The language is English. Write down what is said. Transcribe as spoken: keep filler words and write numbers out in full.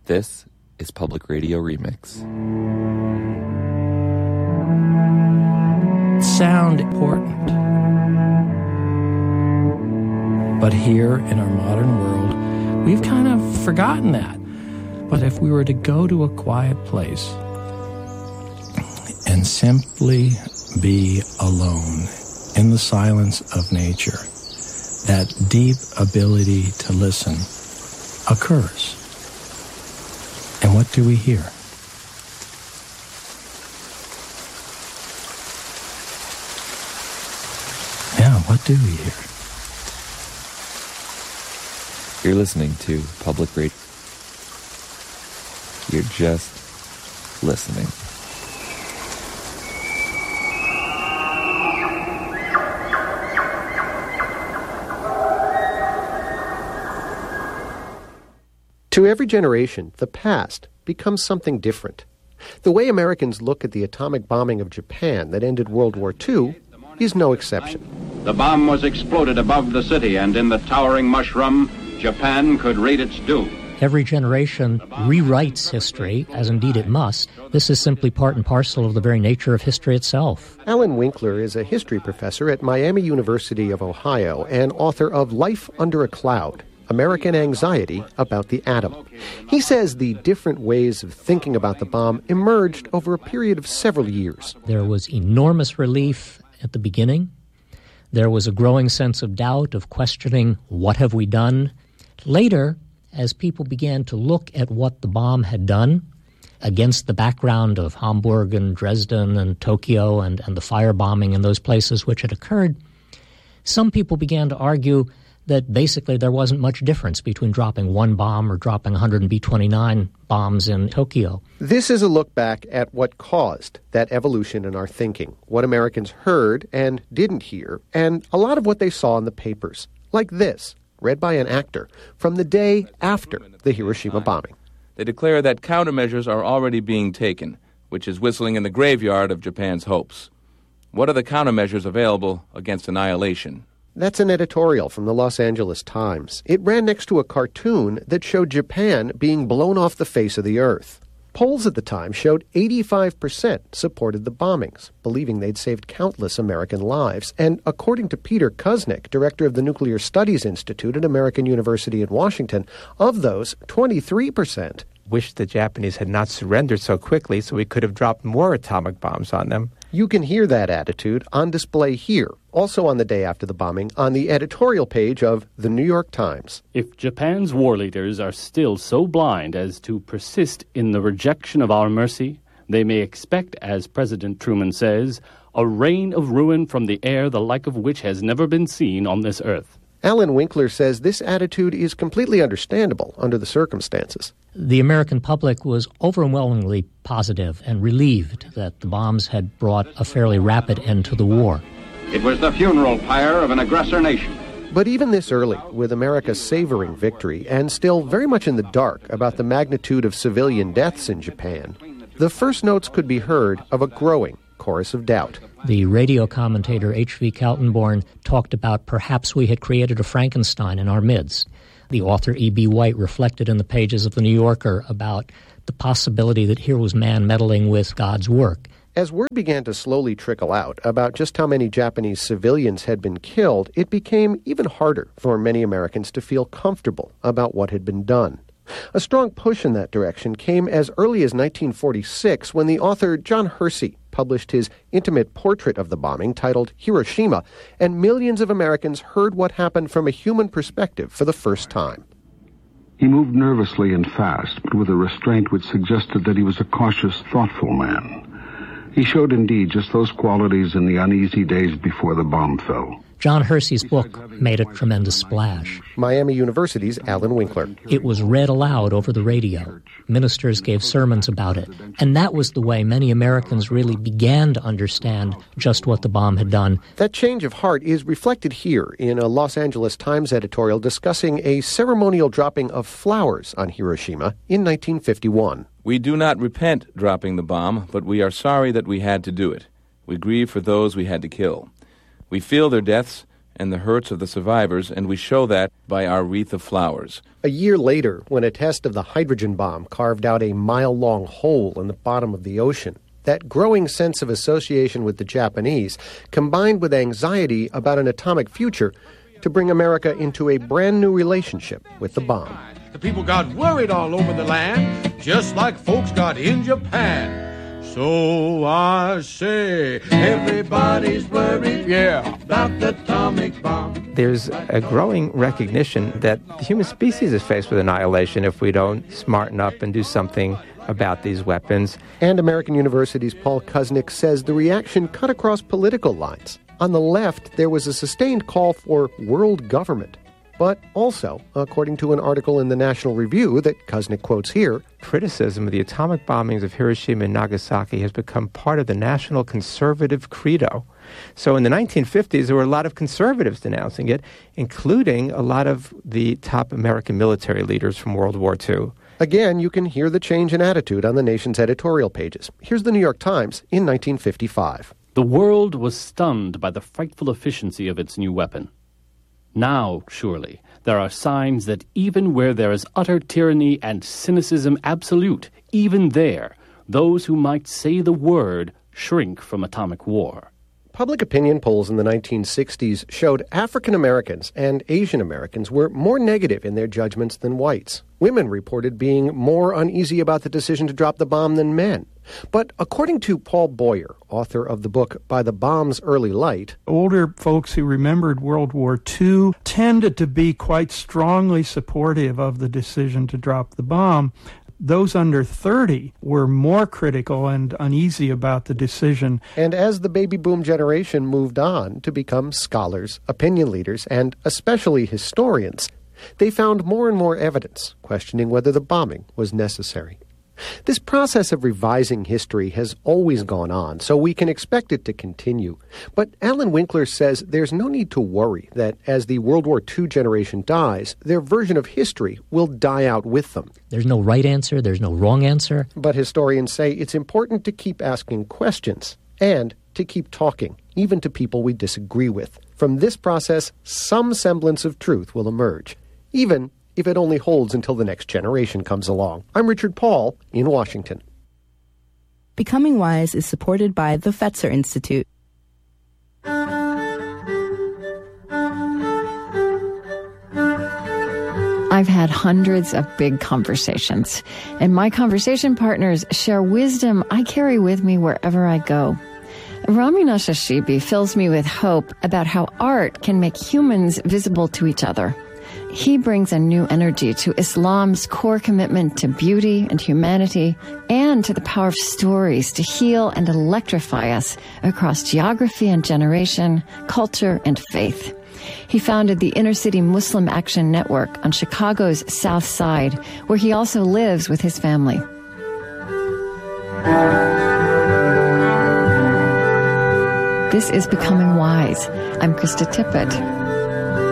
This is Public Radio Remix. Sound important. But here in our modern world, we've kind of forgotten that. But if we were to go to a quiet place and simply be alone in the silence of nature, that deep ability to listen occurs. And what do we hear? Yeah, what do we hear? You're listening to Public Radio. You're just listening. To every generation, the past becomes something different. The way Americans look at the atomic bombing of Japan that ended World War Two is no exception. The bomb was exploded above the city, and in the towering mushroom, Japan could read its doom. Every generation rewrites history, as indeed it must. This is simply part and parcel of the very nature of history itself. Alan Winkler is a history professor at Miami University of Ohio and author of Life Under a Cloud, American Anxiety About the Atom. He says the different ways of thinking about the bomb emerged over a period of several years. There was enormous relief at the beginning. There was a growing sense of doubt, of questioning, what have we done? Later, as people began to look at what the bomb had done against the background of Hamburg and Dresden and Tokyo and, and the firebombing in those places which had occurred, some people began to argue that basically there wasn't much difference between dropping one bomb or dropping one hundred B twenty-nine bombs in Tokyo. This is a look back at what caused that evolution in our thinking, what Americans heard and didn't hear, and a lot of what they saw in the papers, like this, read by an actor, from the day after the Hiroshima bombing. They declare that countermeasures are already being taken, which is whistling in the graveyard of Japan's hopes. What are the countermeasures available against annihilation? That's an editorial from the Los Angeles Times. It ran next to a cartoon that showed Japan being blown off the face of the earth. Polls at the time showed eighty-five percent supported the bombings, believing they'd saved countless American lives. And according to Peter Kuznick, director of the Nuclear Studies Institute at American University in Washington, of those, twenty-three percent wished the Japanese had not surrendered so quickly so we could have dropped more atomic bombs on them. You can hear that attitude on display here, also on the day after the bombing, on the editorial page of The New York Times. If Japan's war leaders are still so blind as to persist in the rejection of our mercy, they may expect, as President Truman says, a rain of ruin from the air the like of which has never been seen on this earth. Alan Winkler says this attitude is completely understandable under the circumstances. The American public was overwhelmingly positive and relieved that the bombs had brought a fairly rapid end to the war. It was the funeral pyre of an aggressor nation. But even this early, with America savoring victory and still very much in the dark about the magnitude of civilian deaths in Japan, the first notes could be heard of a growing chorus of doubt. The radio commentator H V Kaltenborn talked about perhaps we had created a Frankenstein in our midst. The author E B White reflected in the pages of The New Yorker about the possibility that here was man meddling with God's work. As word began to slowly trickle out about just how many Japanese civilians had been killed, it became even harder for many Americans to feel comfortable about what had been done. A strong push in that direction came as early as nineteen forty-six when the author John Hersey published his intimate portrait of the bombing titled Hiroshima, and millions of Americans heard what happened from a human perspective for the first time. He moved nervously and fast, but with a restraint which suggested that he was a cautious, thoughtful man. He showed indeed just those qualities in the uneasy days before the bomb fell. John Hersey's book made a tremendous splash. Miami University's Alan Winkler. It was read aloud over the radio. Ministers gave sermons about it. And that was the way many Americans really began to understand just what the bomb had done. That change of heart is reflected here in a Los Angeles Times editorial discussing a ceremonial dropping of flowers on Hiroshima in nineteen fifty-one. We do not repent dropping the bomb, but we are sorry that we had to do it. We grieve for those we had to kill. We feel their deaths, and the hurts of the survivors, and we show that by our wreath of flowers. A year later, when a test of the hydrogen bomb carved out a mile-long hole in the bottom of the ocean, that growing sense of association with the Japanese, combined with anxiety about an atomic future, to bring America into a brand new relationship with the bomb. The people got worried all over the land, just like folks got in Japan. So I say, everybody's worried, yeah, about the atomic bomb. There's a growing recognition that the human species is faced with annihilation if we don't smarten up and do something about these weapons. And American University's Paul Kuznick says the reaction cut across political lines. On the left, there was a sustained call for world government. But also, according to an article in the National Review that Kuznick quotes here, criticism of the atomic bombings of Hiroshima and Nagasaki has become part of the national conservative credo. So in the nineteen fifties, there were a lot of conservatives denouncing it, including a lot of the top American military leaders from World War Two. Again, you can hear the change in attitude on the nation's editorial pages. Here's the New York Times in nineteen fifty-five. The world was stunned by the frightful efficiency of its new weapon. Now, surely, there are signs that even where there is utter tyranny and cynicism absolute, even there, those who might say the word shrink from atomic war. Public opinion polls in the nineteen sixties showed African Americans and Asian Americans were more negative in their judgments than whites. Women reported being more uneasy about the decision to drop the bomb than men. But according to Paul Boyer, author of the book By the Bomb's Early Light, older folks who remembered World War Two tended to be quite strongly supportive of the decision to drop the bomb. Those under thirty were more critical and uneasy about the decision. And as the baby boom generation moved on to become scholars, opinion leaders, and especially historians, they found more and more evidence questioning whether the bombing was necessary. This process of revising history has always gone on, so we can expect it to continue. But Alan Winkler says there's no need to worry that as the World War Two generation dies, their version of history will die out with them. There's no right answer, there's no wrong answer. But historians say it's important to keep asking questions and to keep talking, even to people we disagree with. From this process, some semblance of truth will emerge, even if it only holds until the next generation comes along. I'm Richard Paul in Washington. Becoming Wise is supported by the Fetzer Institute. I've had hundreds of big conversations, and my conversation partners share wisdom I carry with me wherever I go. Rami Nashashibi fills me with hope about how art can make humans visible to each other. He brings a new energy to Islam's core commitment to beauty and humanity, and to the power of stories to heal and electrify us across geography and generation, culture and faith. He founded the Inner City Muslim Action Network on Chicago's South Side, where he also lives with his family. This is Becoming Wise. I'm Krista Tippett.